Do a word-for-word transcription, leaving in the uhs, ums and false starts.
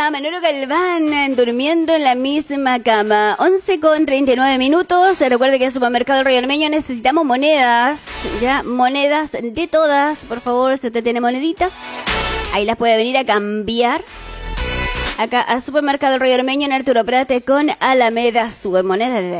está Manolo Galván durmiendo en la misma cama. once con treinta y nueve minutos. Se recuerde que en el supermercado El Royal Meño necesitamos monedas. Ya, monedas de todas. Por favor, si usted tiene moneditas, ahí las puede venir a cambiar. Acá al supermercado El Royal Meño en Arturo Prat con Alameda Sur. Monedas de